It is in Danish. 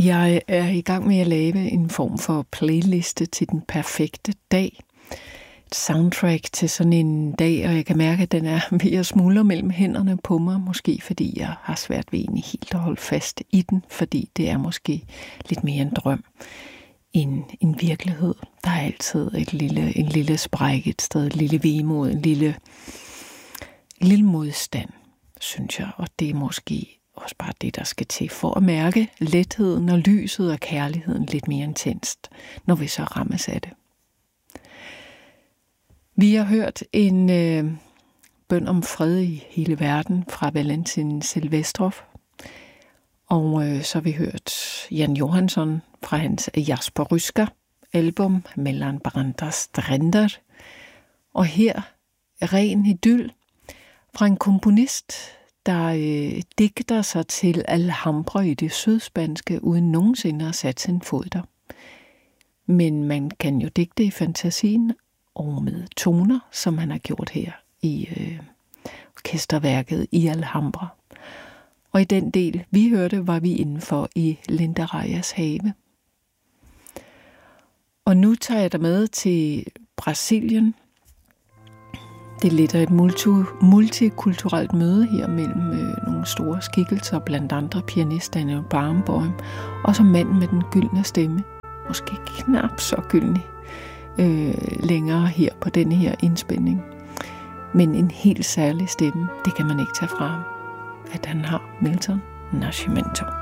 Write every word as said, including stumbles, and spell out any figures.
Jeg er i gang med at lave en form for playliste til den perfekte dag. Et soundtrack til sådan en dag, og jeg kan mærke, at den er ved at smuldre mellem hænderne på mig. Måske fordi jeg har svært ved egentlig helt at holde fast i den, fordi det er måske lidt mere en drøm end en virkelighed. Der er altid et lille, en lille spræk et sted, et lille vemod, en lille, en lille modstand, synes jeg. Og det er måske også bare det, der skal til for at mærke letheden og lyset og kærligheden lidt mere intenst, når vi så rammes af det. Vi har hørt en øh, bøn om fred i hele verden fra Valentin Silvestrov, og øh, så har vi hørt Jan Johansson fra hans Jasper Ryska album Mellan branta stränder, og her ren idyll fra en komponist, der øh, digter sig til Alhambra i det sydspanske, uden nogensinde at sætte sin fod der. Men man kan jo digte i fantasien og med toner, som han har gjort her i øh, orkesterværket i Alhambra. Og i den del, vi hørte, var vi indenfor i Lindarajas have. Og nu tager jeg dig med til Brasilien. Det er lidt af et multi- multikulturelt møde her mellem øh, nogle store skikkelser, blandt andre pianist Daniel Barenboim, og så manden med den gyldne stemme. Måske knap så gyldne øh, længere her på denne her indspænding. Men en helt særlig stemme, det kan man ikke tage fra ham, at han har Milton Nascimento.